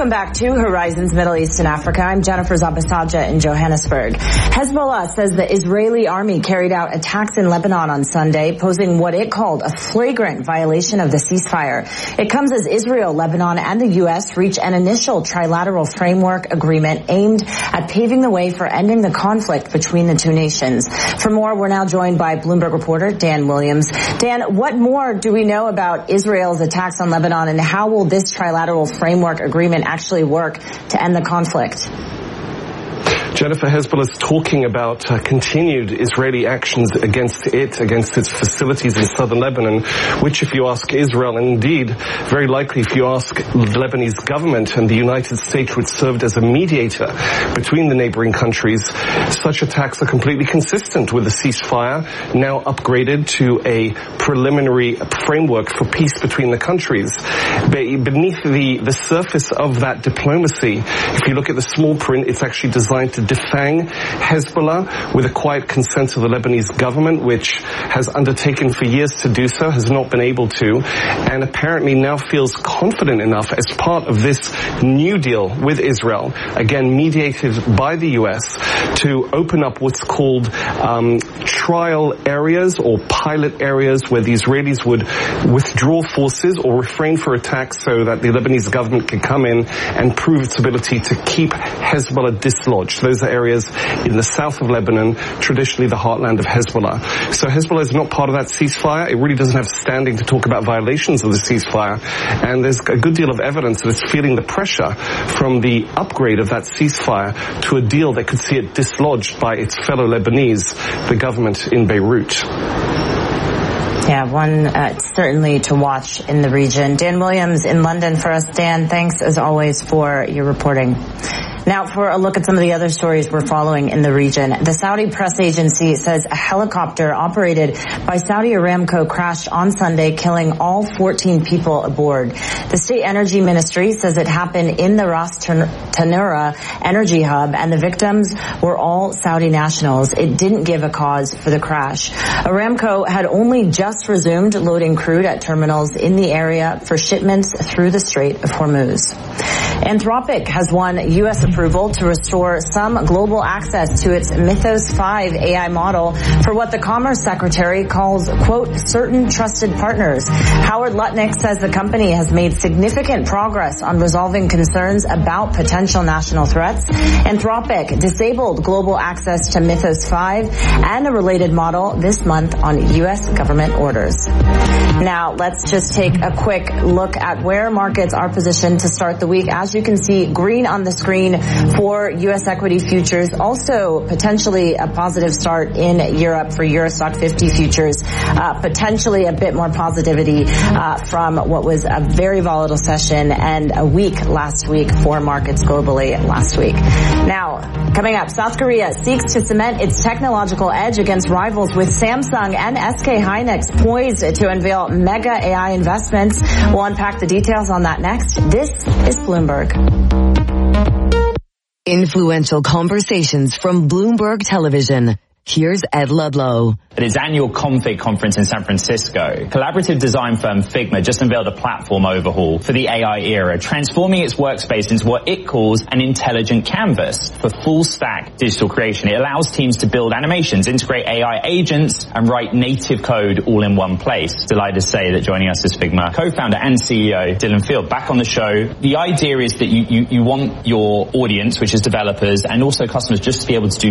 Welcome back to Horizons Middle East and Africa. I'm Jennifer Zabasaja in Johannesburg. Hezbollah says the Israeli army carried out attacks in Lebanon on Sunday, posing what it called a flagrant violation of the ceasefire. It comes as Israel, Lebanon, and the U.S. reach an initial trilateral framework agreement aimed at paving the way for ending the conflict between the two nations. For more, we're now joined by Bloomberg reporter Dan Williams. Dan, what more do we know about Israel's attacks on Lebanon, and how will this trilateral framework agreement actually work to end the conflict? Jennifer, Hezbollah is talking about continued Israeli actions against its facilities in southern Lebanon, which, if you ask Israel, and indeed very likely if you ask the Lebanese government and the United States, which served as a mediator between the neighboring countries, such attacks are completely consistent with the ceasefire, now upgraded to a preliminary framework for peace between the countries. Beneath the surface of that diplomacy, if you look at the small print, it's actually designed to defang Hezbollah with a quiet consent of the Lebanese government, which has undertaken for years to do so, has not been able to, and apparently now feels confident enough as part of this new deal with Israel, again mediated by the U.S., to open up what's called trial areas or pilot areas where the Israelis would withdraw forces or refrain for attacks so that the Lebanese government can come in and prove its ability to keep Hezbollah dislodged. Those are areas in the south of Lebanon, traditionally the heartland of Hezbollah. So Hezbollah is not part of that ceasefire. It really doesn't have standing to talk about violations of the ceasefire. And there's a good deal of evidence that it's feeling the pressure from the upgrade of that ceasefire to a deal that could see it dislodged by its fellow Lebanese, the government in Beirut. Yeah, one certainly to watch in the region. Dan Williams in London for us. Dan, thanks as always for your reporting. Now, for a look at some of the other stories we're following in the region. The Saudi press agency says a helicopter operated by Saudi Aramco crashed on Sunday, killing all 14 people aboard. The state energy ministry says it happened in the Ras Tanura energy hub, and the victims were all Saudi nationals. It didn't give a cause for the crash. Aramco had only just resumed loading crude at terminals in the area for shipments through the Strait of Hormuz. Anthropic has won U.S. approval to restore some global access to its Mythos 5 AI model for what the Commerce Secretary calls, quote, certain trusted partners. Howard Lutnick says the company has made significant progress on resolving concerns about potential national threats. Anthropic disabled global access to Mythos 5 and a related model this month on U.S. government orders. Now, let's just take a quick look at where markets are positioned to start the week. As you can see, green on the screen for U.S. equity futures. Also, potentially a positive start in Europe for Euro Stock 50 futures. Potentially a bit more positivity from what was a very volatile session and a week last week for markets globally last week. Now, coming up, South Korea seeks to cement its technological edge against rivals with Samsung and SK Hynix poised to unveil mega AI investments. We'll unpack the details on that next. This is Bloomberg. Influential conversations from Bloomberg Television. Here's Ed Ludlow. At its annual Config conference in San Francisco, collaborative design firm Figma just unveiled a platform overhaul for the AI era, transforming its workspace into what it calls an intelligent canvas for full-stack digital creation. It allows teams to build animations, integrate AI agents, and write native code all in one place. Delighted to say that joining us is Figma co-founder and CEO Dylan Field. Back on the show, the idea is that you want your audience, which is developers and also customers, just to be able to do